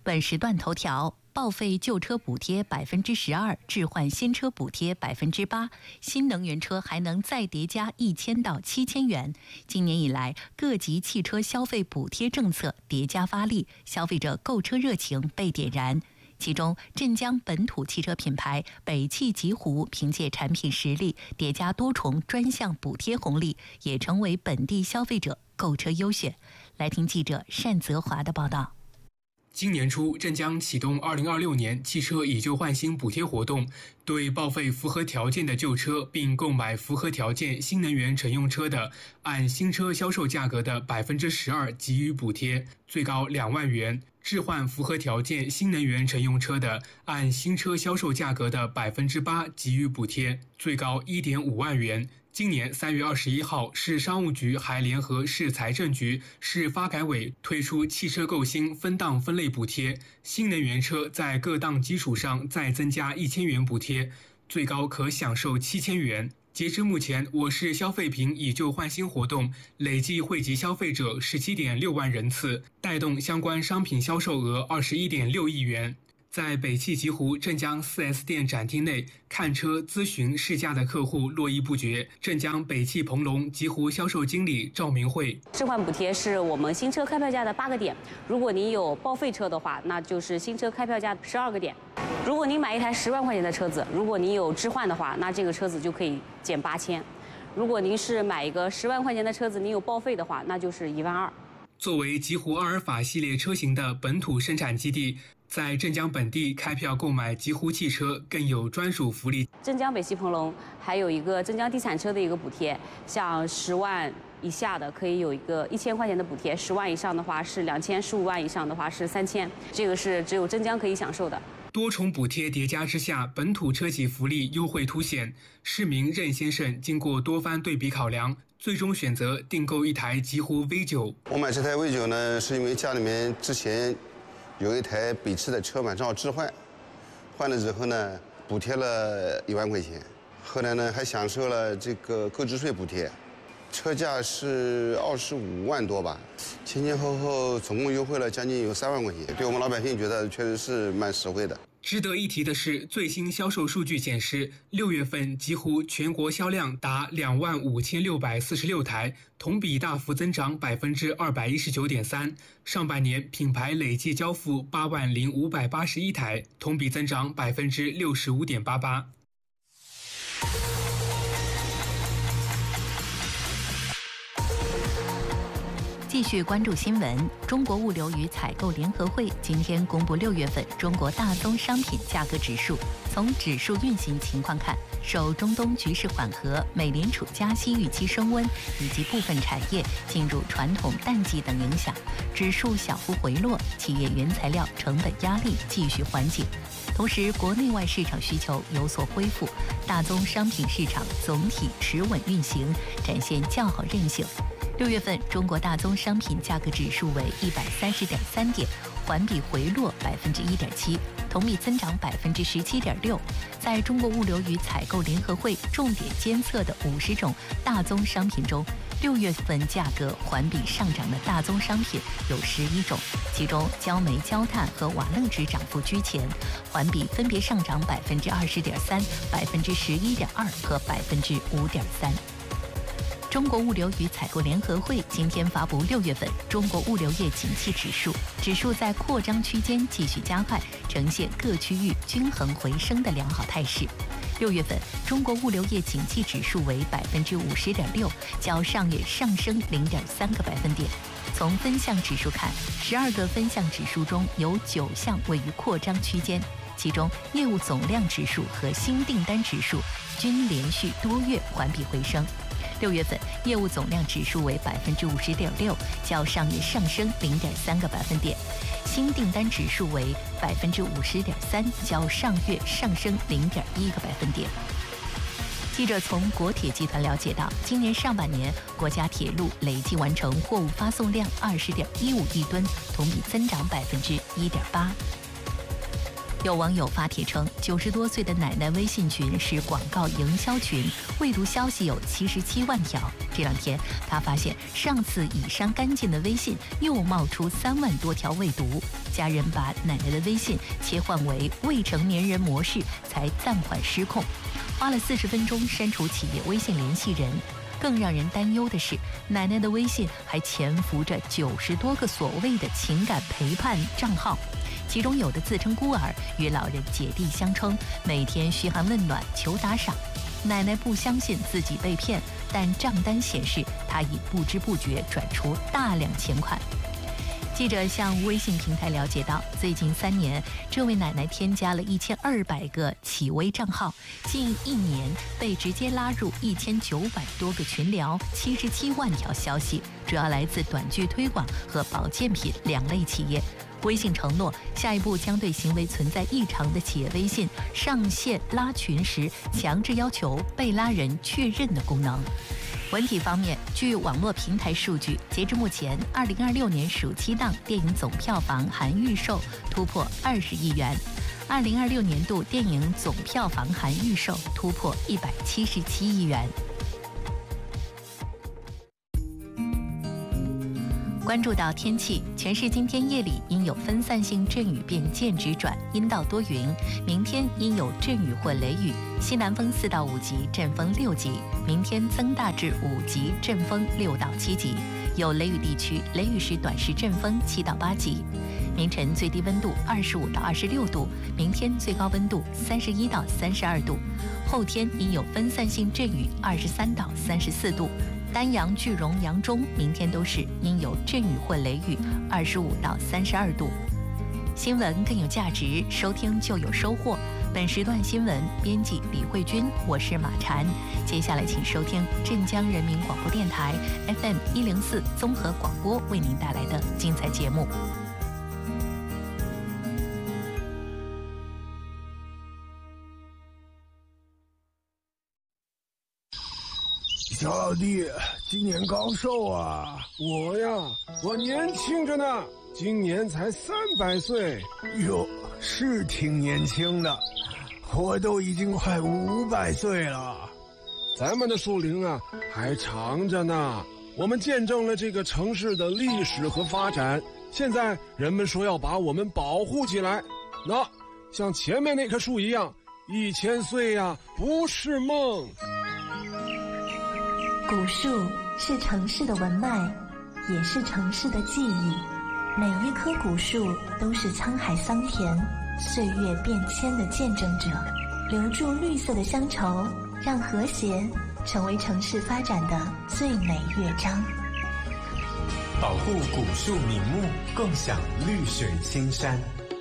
本时段头条：报废旧车补贴12%，置换新车补贴8%，新能源车还能再叠加1000到7000元。今年以来，各级汽车消费补贴政策叠加发力，消费者购车热情被点燃。其中，镇江本土汽车品牌北汽极狐凭借产品实力叠加多重专项补贴红利，也成为本地消费者购车优选。来听记者单泽华的报道。 今年初，镇江启动2026年汽车以旧换新补贴活动，对报废符合条件的旧车并购买符合条件新能源乘用车的，按新车销售价格的12%给予补贴，最高2万元；置换符合条件新能源乘用车的，按新车销售价格的8%给予补贴，最高1.5万元。今年3月21号，市商务局还联合市财政局、市发改委推出汽车购新分档分类补贴，新能源车在各档基础上再增加1000元补贴，最高可享受7000元。截至目前，我市消费品以旧换新活动累计惠及消费者17.6万人次，带动相关商品销售额21.6亿元。在北汽极狐镇江 4S 店展厅内看车、咨询、试驾的客户络绎不绝。镇江北汽鹏龙极狐销售经理赵明慧： 置换补贴是我们新车开票价的8个点，如果您有报废车的话，那就是新车开票价12个点。如果您买一台10万块钱的车子，如果您有置换的话，那这个车子就可以减8000。如果您是买一个10万块钱的车子，您有报废的话，那就是1万2。 作为极狐阿尔法系列车型的本土生产基地，在镇江本地开票购买极狐汽车更有专属福利。 镇江北汽鹏龙还有一个镇江地产车的一个补贴，像10万以下的可以有一个1000块钱的补贴，10万以上的话是2000，15万以上的话是3000，这个是只有镇江可以享受的。 多重补贴叠加之下，本土车企福利优惠凸显。市民任先生经过多番对比考量，最终选择订购一台极狐 V9。 我买这台 V9呢，是因为家里面之前有一台北汽的车嘛，正好置换，换了之后呢，补贴了1万块钱，后来呢还享受了这个购置税补贴，车价是25万多吧，前后总共优惠了将近有3万块钱，对我们老百姓觉得确实是蛮实惠的。 值得一提的是，最新销售数据显示，6月份极狐全国销量达25646台，同比大幅增长219.3%。上半年品牌累计交付80581台，同比增长65.88%。 继续关注新闻。中国物流与采购联合会今天公布6月份中国大宗商品价格指数。从指数运行情况看，受中东局势缓和、美联储加息预期升温以及部分产业进入传统淡季等影响，指数小幅回落，企业原材料成本压力继续缓解。同时，国内外市场需求有所恢复，大宗商品市场总体持稳运行，展现较好韧性。6月份中国大宗商品价格指数为130.3点，环比回落1.7%，同比增长17.6%。在中国物流与采购联合会重点监测的50种大宗商品中，6月份价格环比上涨的大宗商品有11种，其中焦煤、焦炭和瓦楞纸涨幅居前，环比分别上涨20.3%、11.2%和5.3%。中国物流与采购联合会今天发布6月份中国物流业景气指数，指数在扩张区间继续加快，呈现各区域均衡回升的良好态势。6月份中国物流业景气指数为50.6%，较上月上升0.3个百分点。从分项指数看，12个分项指数中有9项位于扩张区间，其中业务总量指数和新订单指数均连续多月环比回升。6月份业务总量指数为50.6%，较上月上升0.3个百分点；新订单指数为50.3%，较上月上升0.1个百分点。记者从国铁集团了解到，今年上半年国家铁路累计完成货物发送量20.15亿吨，同比增长1.8%。有网友发帖称，90多岁的奶奶微信群是广告营销群，未读消息有77万条。 这2天，他发现上次已删干净的微信又冒出3万多条未读，家人把奶奶的微信切换为未成年人模式，才暂缓失控。花了40分钟删除企业微信联系人。更让人担忧的是，奶奶的微信还潜伏着90多个所谓的情感陪伴账号，其中有的自称孤儿，与老人姐弟相称，每天嘘寒问暖求打赏。奶奶不相信自己被骗，但账单显示她已不知不觉转出大量钱款。记者向微信平台了解到，最近3年，这位奶奶添加了1200个企微账号，近1年被直接拉入1900多个群聊，77万条消息，主要来自短剧推广和保健品2类企业。微信承诺，下一步将对行为存在异常的企业微信上线拉群时，强制要求被拉人确认的功能。文体方面，据网络平台数据，截至目前，2026年暑期档电影总票房含预售突破20亿元，2026年度电影总票房含预售突破177亿元。关注到天气，全市今天夜里阴有分散性阵雨变间质转，阴到多云。明天阴有阵雨或雷雨，西南风4到5级，阵风6级。明天增大至5级，阵风6到7级。有雷雨地区，雷雨时短时阵风7到8级。明晨最低温度25到26度，明天最高温度31到32度。后天阴有分散性阵雨23到34度。丹阳、句容、扬中明天都是阴有阵雨或雷雨，25到32度。新闻更有价值，收听就有收获。本时段新闻编辑李慧君，我是马婵。接下来请收听镇江人民广播电台 FM 104综合广播为您带来的精彩节目。 小老弟，今年高寿啊？ 我呀，我年轻着呢，今年才300岁。 哟，是挺年轻的，我都已经快500岁了。 咱们的树龄啊，还长着呢。我们见证了这个城市的历史和发展，现在人们说要把我们保护起来。那像前面那棵树一样，1000岁呀，不是梦。 古树是城市的文脉，也是城市的记忆。每一棵古树都是沧海桑田、岁月变迁的见证者，留住绿色的乡愁，让和谐成为城市发展的最美乐章。 保护古树名木，共享绿水青山。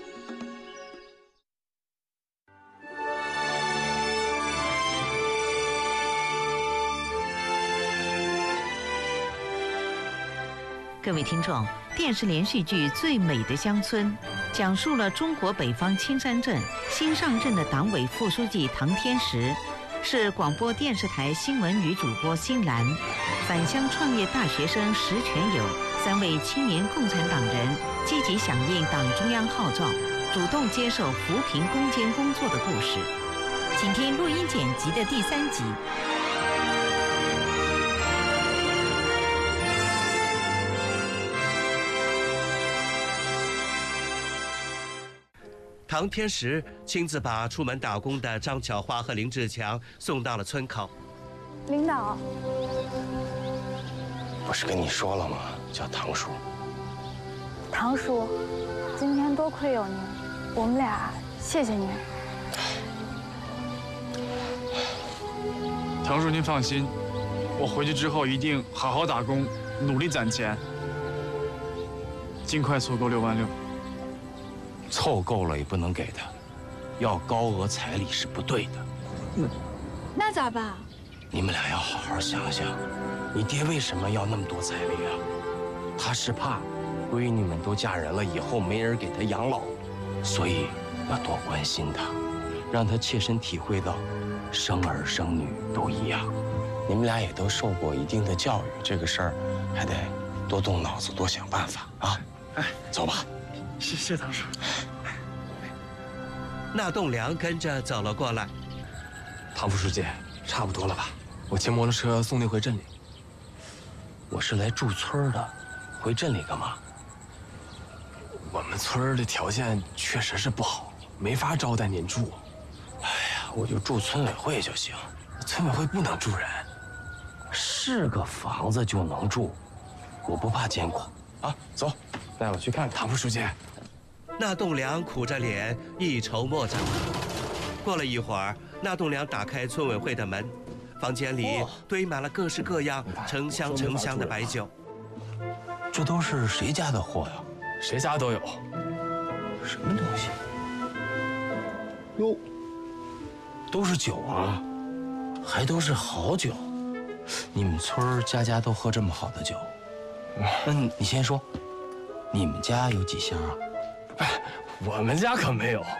各位听众，电视连续剧《最美的乡村》讲述了中国北方青山镇新上任的党委副书记唐天石，是广播电视台新闻女主播辛兰，返乡创业大学生石全友，3位青年共产党人积极响应党中央号召，主动接受扶贫攻坚工作的故事。请听录音剪辑的第3集。 唐天石亲自把出门打工的张巧花和林志强送到了村口。 领导， 不是跟你说了吗？叫唐叔。 唐叔，今天多亏有您，我们俩谢谢您。 唐叔，您放心，我回去之后一定好好打工，努力攒钱，尽快凑够6万6。 凑够了也不能给他，要高额彩礼是不对的。 那咋办？ 你们俩要好好想想，你爹为什么要那么多彩礼啊？他是怕闺女们都嫁人了以后没人给他养老，所以要多关心他，让他切身体会到生儿生女都一样。你们俩也都受过一定的教育，这个事儿还得多动脑子，多想办法啊！哎，走吧。 谢谢唐叔。 那栋梁跟着走了过来。 唐副书记，差不多了吧？我骑摩托车送你回镇里。 我是来驻村的，回镇里干嘛？ 我们村的条件确实是不好，没法招待您住。 哎呀，我就住村委会就行。 村委会不能住人， 是个房子就能住，我不怕监控。 啊，走，带我去看唐副书记。 那栋梁苦着脸，一筹莫展。过了一会儿，那栋梁打开村委会的门，房间里堆满了各式各样、成箱成箱的白酒。 这都是谁家的货呀？ 谁家都有。 什么东西？哟，都是酒啊，还都是好酒。你们村家家都喝这么好的酒？那你先说，你们家有几箱啊？ 哎，我们家可没有。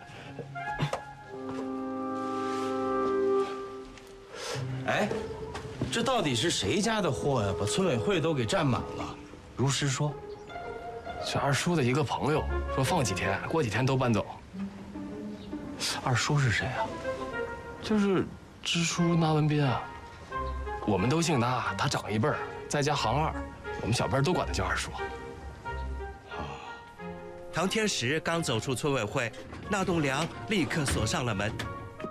哎，这到底是谁家的货呀？把村委会都给占满了。如实说。 是二叔的一个朋友说放几天，过几天都搬走。 二叔是谁啊？ 就是支书那文斌啊。我们都姓那，他长一辈儿，在家行二，我们小辈都管他叫二叔。 唐天石刚走出村委会，那栋梁立刻锁上了门。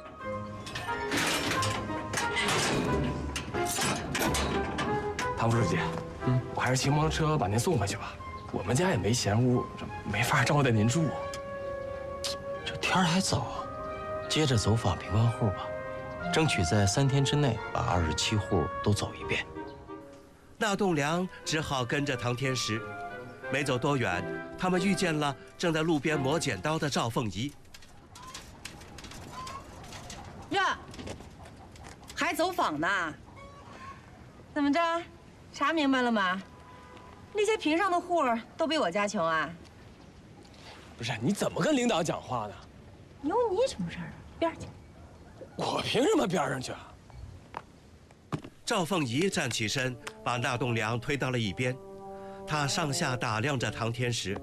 唐副书记，我还是骑摩托车把您送回去吧。我们家也没闲屋，没法招待您住。 这天还早，接着走访贫困户吧，争取在3天之内把27户都走一遍。 那栋梁只好跟着唐天石。没走多远，他们遇见了正在路边磨剪刀的赵凤仪。 哟，还走访呢？怎么着，查明白了吗？那些平上的户都比我家穷啊？ 不是，你怎么跟领导讲话呢？ 有你什么事儿啊？边去！ 我凭什么边上去啊？ 赵凤仪站起身，把那栋梁推到了一边。他上下打量着唐天石。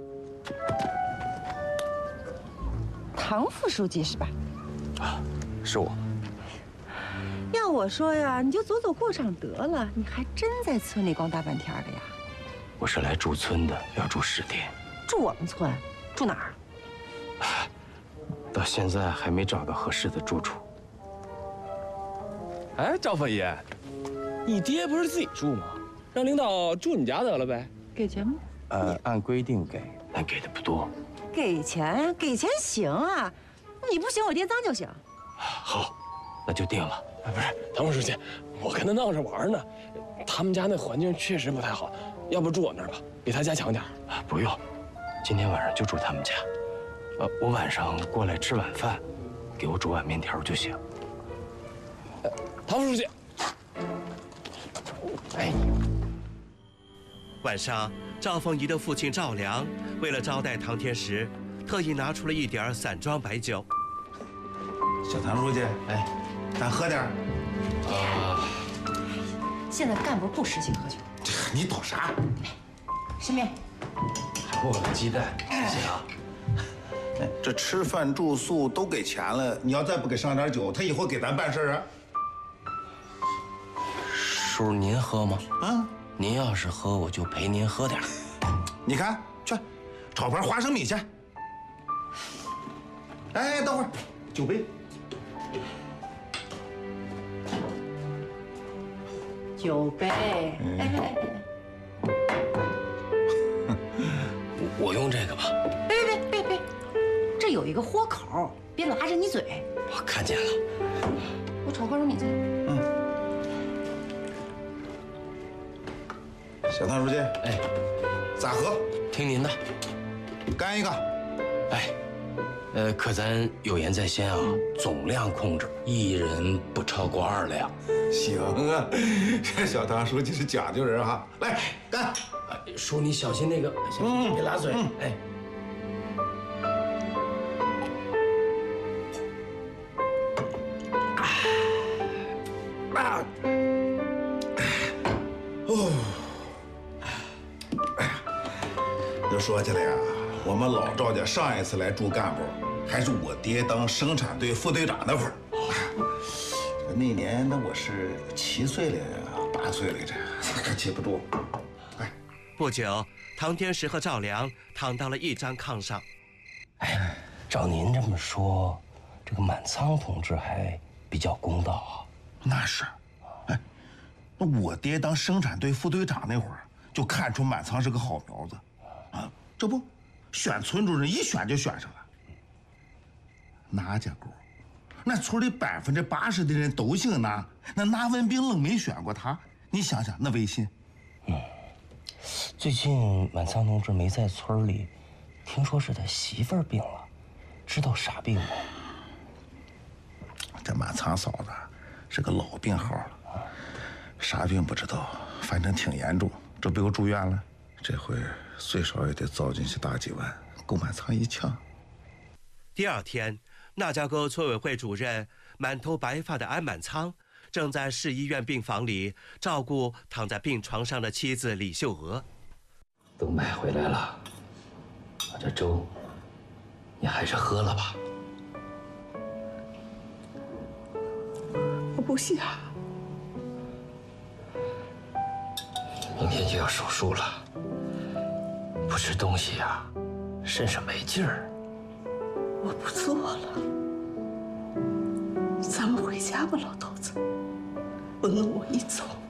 唐副书记是吧？ 啊，是我。 要我说呀，你就走走过场得了，你还真在村里逛大半天的呀？ 我是来驻村的，要住10天。 住我们村？住哪儿？ 到现在还没找到合适的住处。 哎，赵凤仪，你爹不是自己住吗？让领导住你家得了呗。 给钱吗？ 按规定给，但给的不多。 给钱，给钱行啊，你不行，我爹脏就行。 好，那就定了。 不是，唐副书记，我跟他闹着玩呢。他们家那环境确实不太好，要不住我那儿吧，比他家强点。 不用，今天晚上就住他们家。我晚上过来吃晚饭，给我煮碗面条就行。 唐副书记， 哎。晚上，赵凤仪的父亲赵良为了招待唐天石，特意拿出了一点散装白酒。 小唐书记，哎，咱喝点。 现在干部不实行喝酒。 你懂啥？ 吃面。 还握了鸡蛋，谢谢啊。 这吃饭住宿都给钱了，你要再不给上点酒，他以后给咱办事啊？ 叔，您喝吗？啊，您要是喝，我就陪您喝点。 你看，去炒盘花生米去。哎，等会儿，酒杯。 酒杯。哎， 我用这个吧。 别，这有一个豁口，别拉着你嘴。 我看见了。 我炒花生米去。 小唐书记，哎，咋喝？ 听您的。 干一个。 哎，可咱有言在先啊，总量控制，1人不超过2两。 行啊，这小唐书记是讲究人哈。来，干！ 叔，你小心那个，小心别拉嘴。哎。 就说起来呀，我们老赵家上一次来驻干部，还是我爹当生产队副队长那会儿。那年我是7岁了，8 8岁了，这可记不住。 不久，唐天石和赵良躺到了一张炕上。 哎，照您这么说，这个满仓同志还比较公道啊。 那是，哎，那我爹当生产队副队长那会儿，就看出满仓是个好苗子，啊，这不，选村主任一选就选上了。哪家沟？那村里80%的人都姓那，那拿文斌愣没选过他，你想想那威信。 最近满仓同志没在村里，听说是他媳妇儿病了，知道啥病吗？ 这满仓嫂子是个老病号了，啥病不知道，反正挺严重，这不又住院了。这回最少也得糟进去大几万，够满仓一呛。 第二天，那家沟村委会主任满头白发的安满仓正在市医院病房里照顾躺在病床上的妻子李秀娥。 都买回来了，这粥你还是喝了吧。 我不想。 明天就要手术了，不吃东西呀，身上没劲儿。 我不做了，咱们回家吧，老头子。不能我一走，